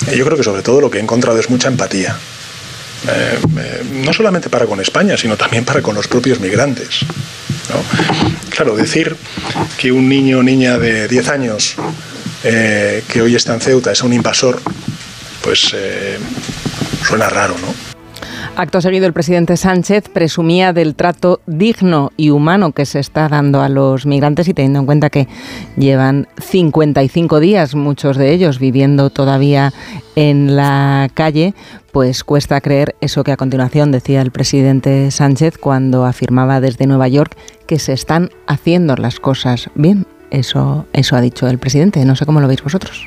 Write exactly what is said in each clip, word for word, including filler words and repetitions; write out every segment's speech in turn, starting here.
yo creo que sobre todo lo que he encontrado es mucha empatía. Eh, eh, no solamente para con España, sino también para con los propios migrantes, ¿no? Claro, decir que un niño o niña de diez años eh, que hoy está en Ceuta es un invasor, pues eh, suena raro, ¿no? Acto seguido, el presidente Sánchez presumía del trato digno y humano que se está dando a los migrantes y teniendo en cuenta que llevan cincuenta y cinco días, muchos de ellos viviendo todavía en la calle, pues cuesta creer eso que a continuación decía el presidente Sánchez cuando afirmaba desde Nueva York que se están haciendo las cosas bien. Eso, eso ha dicho el presidente. No sé cómo lo veis vosotros.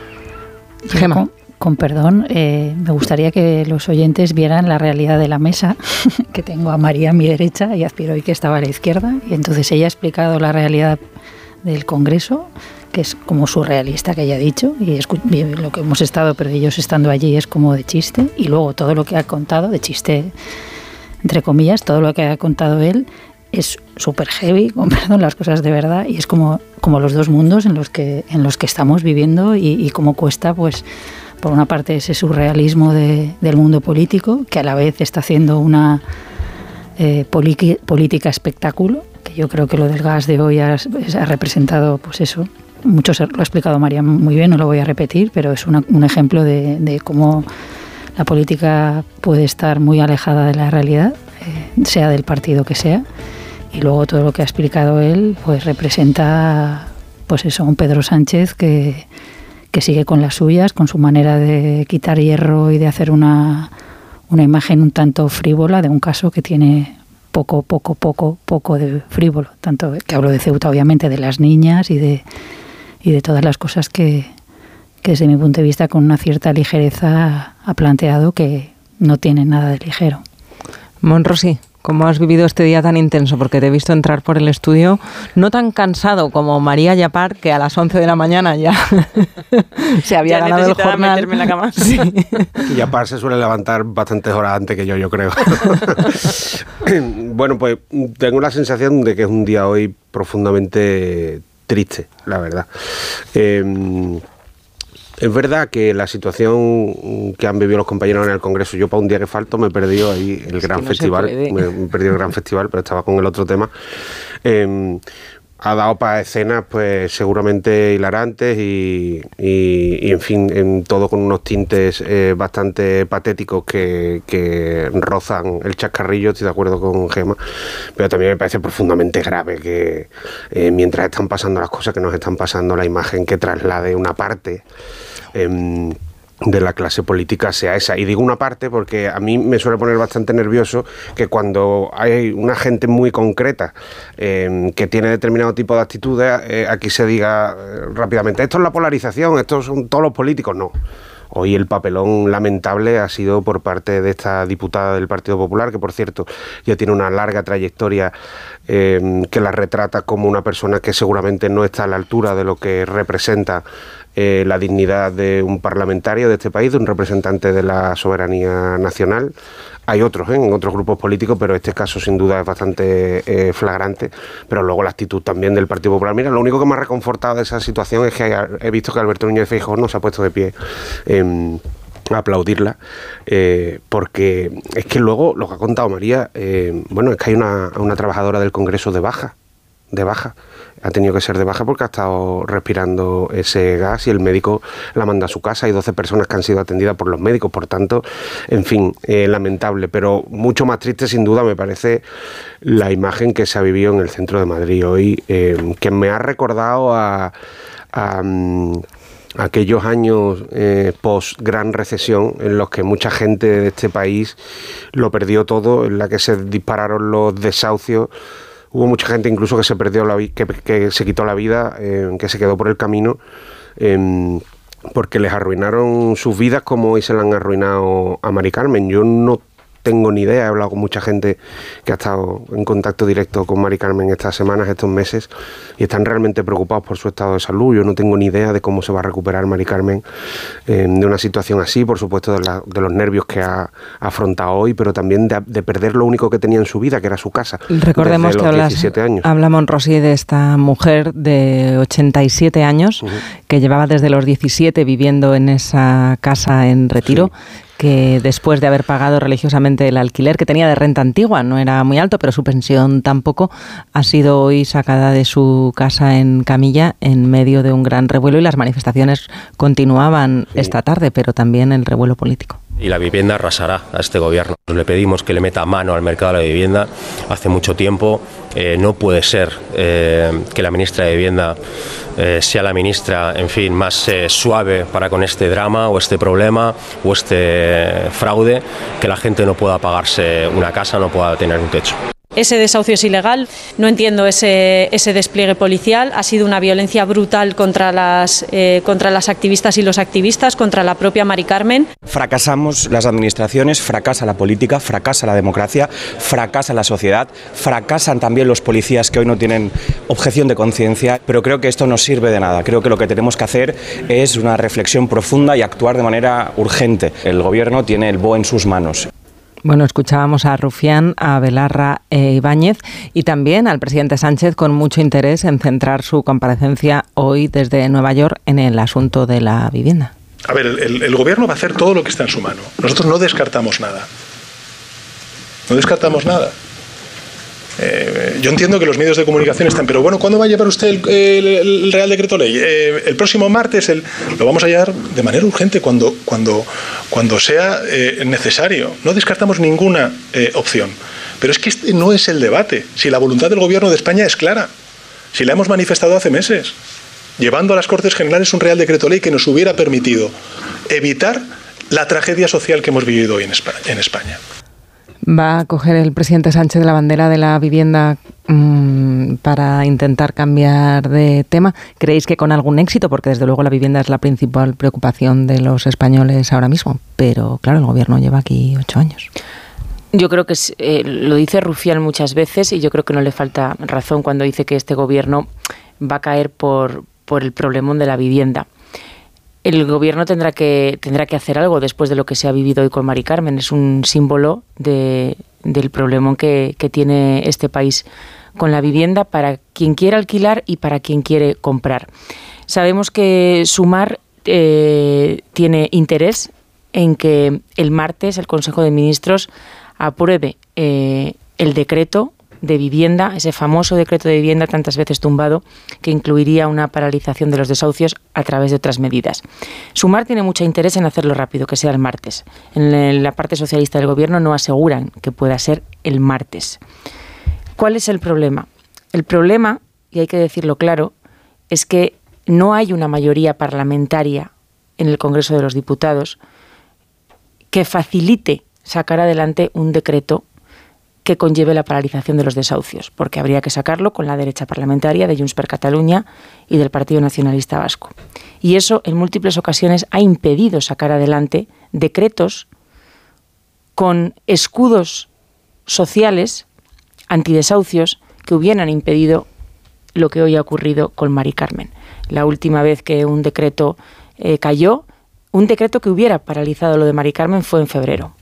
Gemma. Con, con perdón, eh, me gustaría que los oyentes vieran la realidad de la mesa, que tengo a María a mi derecha y a Azpiroy que estaba a la izquierda, y entonces ella ha explicado la realidad del Congreso, que es como surrealista, que ella ha dicho, y lo que hemos estado, pero ellos estando allí es como de chiste, y luego todo lo que ha contado, de chiste entre comillas, todo lo que ha contado él es súper heavy, con perdón, las cosas de verdad, y es como, como los dos mundos en los que, en los que estamos viviendo y, y cómo cuesta, pues, por una parte ese surrealismo de, del mundo político, que a la vez está haciendo una eh, política, política espectáculo, que yo creo que lo del gas de hoy ha, ha representado, pues eso, mucho lo ha explicado María muy bien, no lo voy a repetir, pero es una, un ejemplo de, de cómo la política puede estar muy alejada de la realidad, eh, sea del partido que sea, y luego todo lo que ha explicado él, pues representa, pues eso, un Pedro Sánchez que que sigue con las suyas, con su manera de quitar hierro y de hacer una, una imagen un tanto frívola de un caso que tiene poco, poco, poco, poco de frívolo. Tanto que hablo de Ceuta, obviamente, de las niñas y de, y de todas las cosas que, que desde mi punto de vista con una cierta ligereza ha planteado que no tiene nada de ligero. Monrosy, ¿cómo has vivido este día tan intenso? Porque te he visto entrar por el estudio no tan cansado como María Yapar, que a las once de la mañana ya se había ya ganado el jornal. Meterme en la cama. Sí. Y Yapar se suele levantar bastantes horas antes que yo, yo creo. Bueno, pues tengo la sensación de que es un día hoy profundamente triste, la verdad. Eh, Es verdad que la situación que han vivido los compañeros en el Congreso, yo para un día que falto me he perdido ahí el es gran no festival, me he perdido el gran festival, pero estaba con el otro tema. Eh, ha dado para escenas pues seguramente hilarantes y, y, y en fin, en todo con unos tintes eh, bastante patéticos que, que rozan el chascarrillo, estoy de acuerdo con Gemma, pero también me parece profundamente grave que eh, mientras están pasando las cosas que nos están pasando, la imagen que traslade una parte eh, de la clase política sea esa. Y digo una parte porque a mí me suele poner bastante nervioso que cuando hay una gente muy concreta eh, que tiene determinado tipo de actitudes, eh, aquí se diga eh, rápidamente, esto es la polarización, estos son todos los políticos. No. Hoy el papelón lamentable ha sido por parte de esta diputada del Partido Popular, que por cierto ya tiene una larga trayectoria eh, que la retrata como una persona que seguramente no está a la altura de lo que representa eh, la dignidad de un parlamentario de este país, de un representante de la soberanía nacional. Hay otros, ¿eh? en otros grupos políticos, pero este caso sin duda es bastante eh, flagrante. Pero luego la actitud también del Partido Popular. Mira, lo único que me ha reconfortado de esa situación es que he visto que Alberto Núñez Feijóo no se ha puesto de pie eh, a aplaudirla, eh, porque es que luego lo que ha contado María, eh, bueno, es que hay una, una trabajadora del Congreso de baja, de baja. Ha tenido que ser de baja porque ha estado respirando ese gas y el médico la manda a su casa. Hay doce personas que han sido atendidas por los médicos, por tanto, en fin, eh, lamentable. Pero mucho más triste, sin duda, me parece la imagen que se ha vivido en el centro de Madrid hoy, eh, que me ha recordado a... a um, aquellos años eh, post gran recesión en los que mucha gente de este país lo perdió todo, en la que se dispararon los desahucios. Hubo mucha gente incluso que se perdió la que, que se quitó la vida, eh, que se quedó por el camino, eh, porque les arruinaron sus vidas como hoy se le han arruinado a Mari Carmen. Yo no tengo ni idea, he hablado con mucha gente que ha estado en contacto directo con Mari Carmen estas semanas, estos meses, y están realmente preocupados por su estado de salud. Yo no tengo ni idea de cómo se va a recuperar Mari Carmen eh, de una situación así, por supuesto de, la, de los nervios que ha afrontado hoy, pero también de, de perder lo único que tenía en su vida, que era su casa. Recordemos que hablas, años. habla Monrosí de esta mujer de ochenta y siete años, uh-huh. que llevaba desde los diecisiete viviendo en esa casa en Retiro, sí. que después de haber pagado religiosamente el alquiler que tenía de renta antigua, no era muy alto, pero su pensión tampoco, ha sido hoy sacada de su casa en camilla en medio de un gran revuelo, y las manifestaciones continuaban sí. esta tarde, pero también el revuelo político. Y la vivienda arrasará a este gobierno. Le pedimos que le meta mano al mercado de la vivienda hace mucho tiempo. Eh, no puede ser eh, que la ministra de Vivienda eh, sea la ministra, en fin, más eh, suave para con este drama o este problema o este fraude, que la gente no pueda pagarse una casa, no pueda tener un techo. Ese desahucio es ilegal, no entiendo ese, ese despliegue policial, ha sido una violencia brutal contra las, eh, contra las activistas y los activistas, contra la propia Mari Carmen. Fracasamos las administraciones, fracasa la política, fracasa la democracia, fracasa la sociedad, fracasan también los policías que hoy no tienen objeción de conciencia, pero creo que esto no sirve de nada. Creo que lo que tenemos que hacer es una reflexión profunda y actuar de manera urgente. El gobierno tiene el B O E en sus manos. Bueno, escuchábamos a Rufián, a Belarra e Ibáñez y también al presidente Sánchez con mucho interés en centrar su comparecencia hoy desde Nueva York en el asunto de la vivienda. A ver, el, el gobierno va a hacer todo lo que está en su mano. Nosotros no descartamos nada. No descartamos nada. Eh, yo entiendo que los medios de comunicación están, pero bueno, ¿cuándo va a llevar usted el, el, el Real Decreto Ley? Eh, el próximo martes el, lo vamos a llevar de manera urgente cuando, cuando, cuando sea eh, necesario. No descartamos ninguna eh, opción. Pero es que este no es el debate. Si la voluntad del Gobierno de España es clara, si la hemos manifestado hace meses, llevando a las Cortes Generales un Real Decreto Ley que nos hubiera permitido evitar la tragedia social que hemos vivido hoy en España. En España. ¿Va a coger el presidente Sánchez la bandera de la vivienda mmm, para intentar cambiar de tema? ¿Creéis que con algún éxito? Porque desde luego la vivienda es la principal preocupación de los españoles ahora mismo. Pero claro, el gobierno lleva aquí ocho años. Yo creo que es, eh, lo dice Rufián muchas veces y yo creo que no le falta razón cuando dice que este gobierno va a caer por, por el problemón de la vivienda. El gobierno tendrá que tendrá que hacer algo después de lo que se ha vivido hoy con Mari Carmen. Es un símbolo de, del problemón que, que tiene este país con la vivienda para quien quiere alquilar y para quien quiere comprar. Sabemos que Sumar eh, tiene interés en que el martes el Consejo de Ministros apruebe eh, el decreto de vivienda, ese famoso decreto de vivienda tantas veces tumbado, que incluiría una paralización de los desahucios a través de otras medidas. Sumar tiene mucho interés en hacerlo rápido, que sea el martes. En la parte socialista del gobierno no aseguran que pueda ser el martes. ¿Cuál es el problema? El problema, y hay que decirlo claro, es que no hay una mayoría parlamentaria en el Congreso de los Diputados que facilite sacar adelante un decreto que conlleve la paralización de los desahucios, porque habría que sacarlo con la derecha parlamentaria de Junts per Catalunya y del Partido Nacionalista Vasco. Y eso en múltiples ocasiones ha impedido sacar adelante decretos con escudos sociales antidesahucios que hubieran impedido lo que hoy ha ocurrido con Mari Carmen. La última vez que un decreto eh, cayó, un decreto que hubiera paralizado lo de Mari Carmen fue en febrero,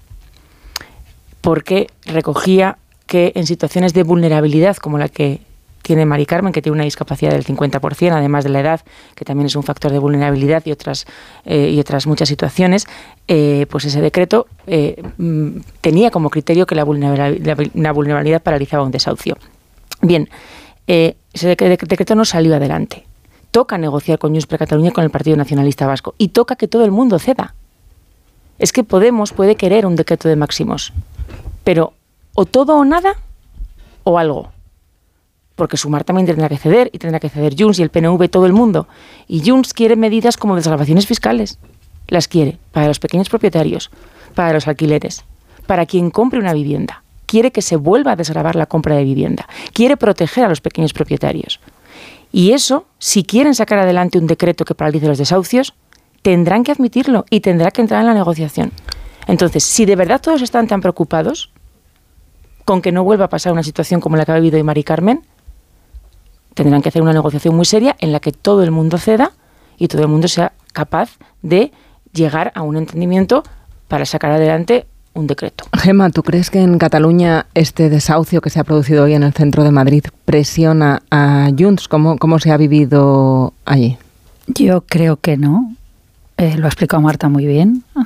porque recogía que en situaciones de vulnerabilidad como la que tiene Mari Carmen, que tiene una discapacidad del cincuenta por ciento, además de la edad, que también es un factor de vulnerabilidad y otras, eh, y otras muchas situaciones, eh, pues ese decreto eh, tenía como criterio que la vulnerabilidad, la vulnerabilidad paralizaba un desahucio. Bien, eh, ese decreto no salió adelante. Toca negociar con Junts per Catalunya y con el Partido Nacionalista Vasco, y toca que todo el mundo ceda. Es que Podemos puede querer un decreto de máximos, pero o todo o nada o algo. Porque Sumar también tendrá que ceder, y tendrá que ceder Junts y el P N V, todo el mundo. Y Junts quiere medidas como desgravaciones fiscales. Las quiere para los pequeños propietarios, para los alquileres, para quien compre una vivienda. Quiere que se vuelva a desgravar la compra de vivienda. Quiere proteger a los pequeños propietarios. Y eso, si quieren sacar adelante un decreto que paralice los desahucios, tendrán que admitirlo y tendrá que entrar en la negociación. Entonces, si de verdad todos están tan preocupados con que no vuelva a pasar una situación como la que ha vivido hoy Mari Carmen, tendrán que hacer una negociación muy seria en la que todo el mundo ceda y todo el mundo sea capaz de llegar a un entendimiento para sacar adelante un decreto. Gemma, ¿tú crees que en Cataluña este desahucio que se ha producido hoy en el centro de Madrid presiona a Junts? ¿Cómo, cómo se ha vivido allí? Yo creo que no. Eh, lo ha explicado Marta muy bien.